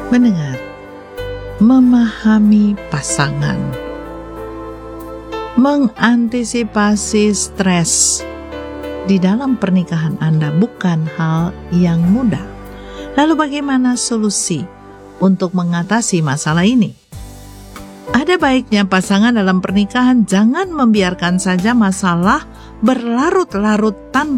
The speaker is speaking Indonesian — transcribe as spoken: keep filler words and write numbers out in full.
Mendengar, memahami pasangan, mengantisipasi stres di dalam pernikahan Anda bukan hal yang mudah. Lalu bagaimana solusi untuk mengatasi masalah ini? Ada baiknya pasangan dalam pernikahan jangan membiarkan saja masalah berlarut-larut tanpa